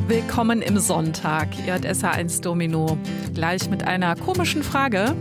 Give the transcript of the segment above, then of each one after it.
Willkommen im Sonntag. Ihr hört SH1 Domino. Gleich mit einer komischen Frage.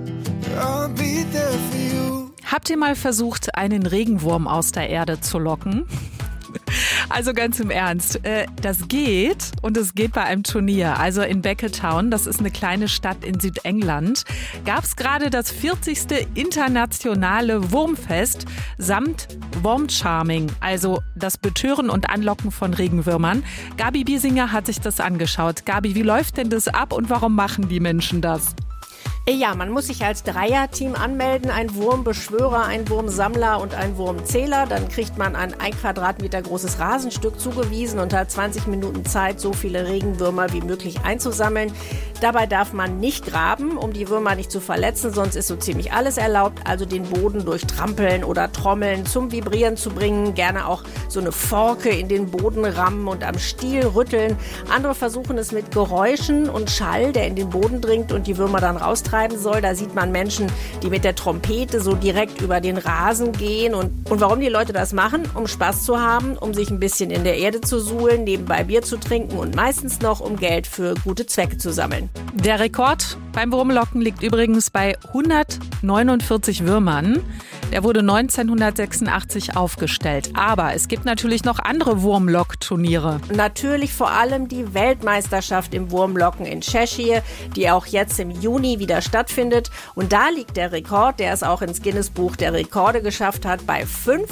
Habt ihr mal versucht, einen Regenwurm aus der Erde zu locken? Also ganz im Ernst, das geht und es geht bei einem Turnier. Also in Becketown, das ist eine kleine Stadt in Südengland, gab es gerade das 40. internationale Wurmfest samt Wormcharming, also das Betören und Anlocken von Regenwürmern. Gabi Biesinger hat sich das angeschaut. Gabi, wie läuft denn das ab und warum machen die Menschen das? Ja, man muss sich als Dreierteam anmelden, ein Wurmbeschwörer, ein Wurmsammler und ein Wurmzähler. Dann kriegt man ein 1 Quadratmeter großes Rasenstück zugewiesen und hat 20 Minuten Zeit, so viele Regenwürmer wie möglich einzusammeln. Dabei darf man nicht graben, um die Würmer nicht zu verletzen, sonst ist so ziemlich alles erlaubt. Also den Boden durch Trampeln oder Trommeln zum Vibrieren zu bringen, gerne auch so eine Forke in den Boden rammen und am Stiel rütteln. Andere versuchen es mit Geräuschen und Schall, der in den Boden dringt und die Würmer dann raustreiben soll. Da sieht man Menschen, die mit der Trompete so direkt über den Rasen gehen. Und warum die Leute das machen? Um Spaß zu haben, um sich ein bisschen in der Erde zu suhlen, nebenbei Bier zu trinken und meistens noch, um Geld für gute Zwecke zu sammeln. Der Rekord beim Wurmlocken liegt übrigens bei 149 Würmern. Der wurde 1986 aufgestellt. Aber es gibt natürlich noch andere Wurmlock-Turniere. Natürlich vor allem die Weltmeisterschaft im Wurmlocken in Cheshire, die auch jetzt im Juni wieder stattfindet. Und da liegt der Rekord, der es auch ins Guinness-Buch der Rekorde geschafft hat, bei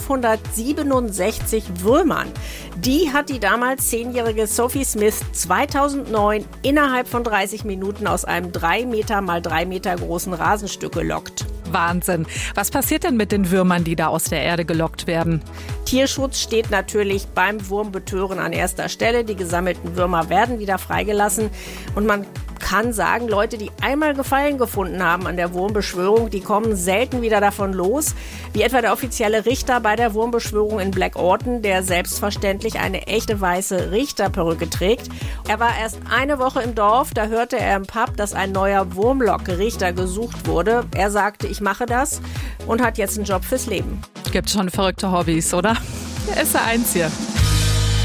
567 Würmern. Die hat die damals 10-jährige Sophie Smith 2009 innerhalb von 30 Minuten aus einem 3 Meter mal 3 Meter großen Rasenstück gelockt. Wahnsinn. Was passiert denn mit den Würmern, die da aus der Erde gelockt werden? Tierschutz steht natürlich beim Wurmbetören an erster Stelle. Die gesammelten Würmer werden wieder freigelassen. Und man kann sagen, Leute, die einmal Gefallen gefunden haben an der Wurmbeschwörung, die kommen selten wieder davon los. Wie etwa der offizielle Richter bei der Wurmbeschwörung in Blackawton, der selbstverständlich eine echte weiße Richterperücke trägt. Er war erst eine Woche im Dorf, da hörte er im Pub, dass ein neuer Wurmlock-Richter gesucht wurde. Er sagte, ich mache das und hat jetzt einen Job fürs Leben. Gibt schon verrückte Hobbys, oder? SH1 hier.